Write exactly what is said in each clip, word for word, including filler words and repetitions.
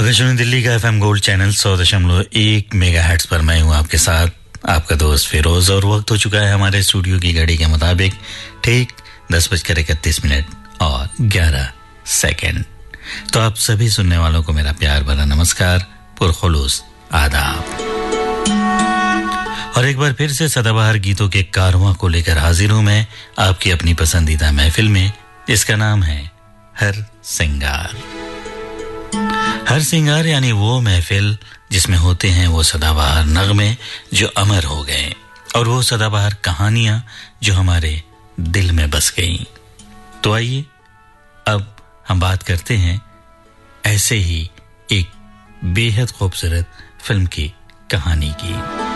आकाशवाणी दिल्ली का FM gold channel सौ दशमलव एक मेगाहर्ट्ज पर मैं हूं आपके साथ, आपका दोस्त फिरोज। और वक्त हो चुका है हमारे स्टूडियो की घड़ी के मुताबिक ठीक दस बजकर इकतीस मिनट और ग्यारह सेकंड। तो आप सभी सुनने वालों को मेरा प्यार भरा नमस्कार, पुरखुलूस आदाब। और एक बार फिर से सदाबहार गीतों के कारवां को लेकर हाजिर हूं मैं आपकी अपनी पसंदीदा महफिल में, जिसका नाम है हर सिंगार। हर सिंगार यानी वो महफिल जिसमें होते हैं वो सदाबहार नगमे जो अमर हो गए और वो सदाबहार कहानियां जो हमारे दिल में बस गईं। तो आइए अब हम बात करते हैं ऐसे ही एक बेहद खूबसूरत फिल्म की कहानी की।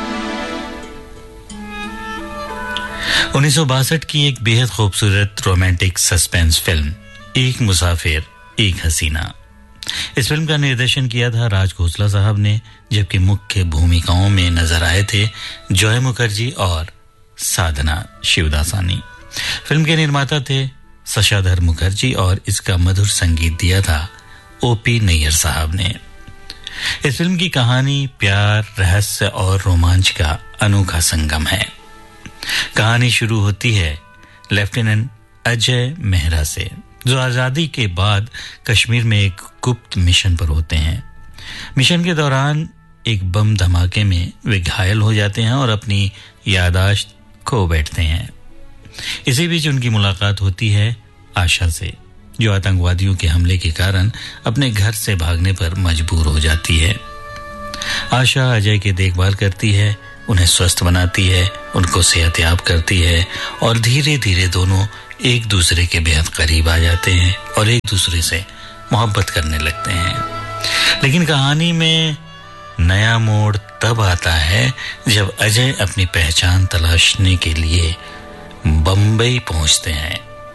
उन्नीस सौ बासठ की एक बेहद खूबसूरत रोमांटिक सस्पेंस फिल्म एक मुसाफिर एक हसीना। इस फिल्म का निर्देशन किया था राज खोसला साहब ने, जबकि मुख्य भूमिकाओं में नजर आए थे जॉय मुखर्जी और साधना शिवदासानी। फिल्म के निर्माता थे शशाधर मुखर्जी और इसका मधुर संगीत दिया था ओपी नैयर साहब ने। इस फिल्म की कहानी प्यार, रहस्य और रोमांच का अनोखा संगम है। कहानी शुरू होती है लेफ्टिनेंट अजय मेहरा से, जो आजादी के बाद कश्मीर में एक गुप्त मिशन पर होते हैं। मिशन के दौरान एक बम धमाके में वे घायल हो जाते हैं और अपनी याददाश्त खो बैठते हैं। इसी बीच उनकी मुलाकात होती है आशा से, जो आतंकवादियों के हमले के कारण अपने घर से भागने पर मजबूर हो जाती है। आशा अजय की देखभाल करती है, उन्हें स्वस्थ बनाती है, उनको सेहतयाब करती है और धीरे धीरे दोनों एक दूसरे के बेहद करीब आ जाते हैं और एक दूसरे से मोहब्बत करने लगते हैं। लेकिन कहानी में नया मोड़ तब आता है जब अजय अपनी पहचान तलाशने के लिए बंबई पहुंचते हैं।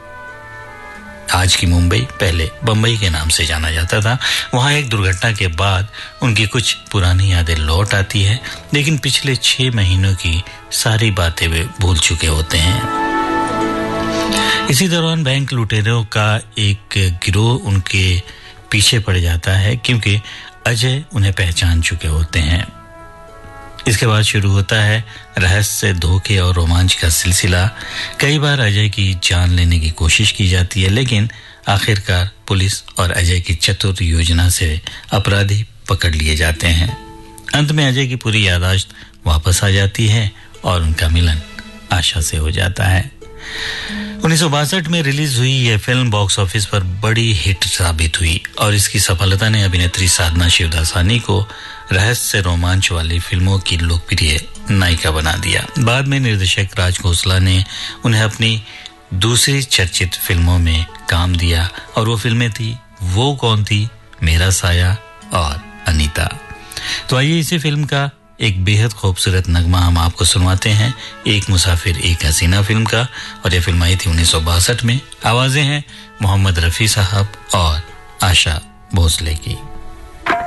आज की मुंबई पहले बंबई के नाम से जाना जाता था। वहां एक दुर्घटना के बाद उनकी कुछ पुरानी यादें लौट आती है, लेकिन पिछले छह महीनों की सारी बातें वे भूल चुके होते हैं। इसी दौरान बैंक लुटेरों का एक गिरोह उनके पीछे पड़ जाता है, क्योंकि अजय उन्हें पहचान चुके होते हैं। इसके बाद शुरू होता है रहस्य, धोखे और रोमांच का सिलसिला। कई बार अजय की जान लेने की कोशिश की जाती है, लेकिन आखिरकार पुलिस और अजय की चतुर योजना से अपराधी पकड़ लिए जाते हैं। अंत में अजय की पूरी याददाश्त वापस आ जाती है और उनका मिलन आशा से हो जाता है। उन्नीस सौ बासठ में रिलीज हुई यह फिल्म बॉक्स ऑफिस पर बड़ी हिट साबित हुई और इसकी सफलता ने अभिनेत्री साधना शिवदासानी को रहस्य रोमांच वाली फिल्मों की लोकप्रिय नायिका बना दिया। बाद में निर्देशक राज खोसला ने उन्हें अपनी दूसरी चर्चित फिल्मों में काम दिया और वो फिल्में थी वो कौन थी, मेरा साया और अनीता। तो आइए इसी फिल्म का एक बेहद खूबसूरत नगमा हम आपको सुनवाते हैं, एक मुसाफिर एक हसीना फिल्म का। और यह फिल्म आई थी उन्नीस सौ बासठ में। आवाजें हैं मोहम्मद रफी साहब और आशा भोसले की।